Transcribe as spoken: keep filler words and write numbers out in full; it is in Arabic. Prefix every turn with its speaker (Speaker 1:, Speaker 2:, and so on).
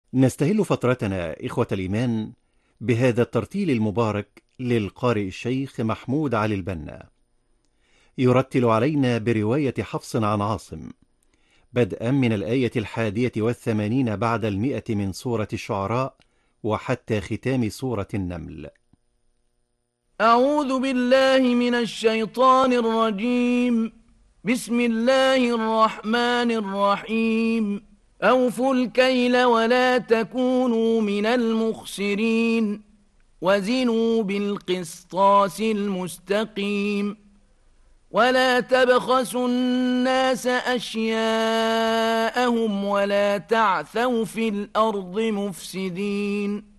Speaker 1: نستهل فترتنا إخوة الإيمان بهذا الترتيل المبارك للقارئ الشيخ محمود علي البنا، يرتل علينا برواية حفص عن عاصم، بدءا من الآية الحادية والثمانين بعد المئة من سورة الشعراء وحتى ختام سورة النمل.
Speaker 2: أعوذ بالله من الشيطان الرجيم. بسم الله الرحمن الرحيم. أوفوا الكيل ولا تكونوا من المخسرين، وزنوا بالقسطاس المستقيم، ولا تبخسوا الناس أشياءهم ولا تعثوا في الأرض مفسدين.